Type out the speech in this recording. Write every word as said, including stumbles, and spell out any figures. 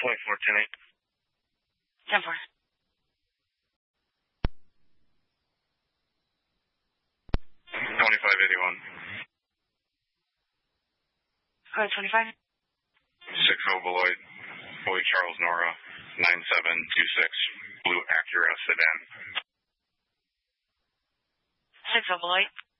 twenty-four, ten eight. ten four. twenty-five eighty-one. Go ahead, twenty-five. six oh Beloit, Boy Charles Nora, nine seven two six, Blue Acura sedan. six oh Beloit.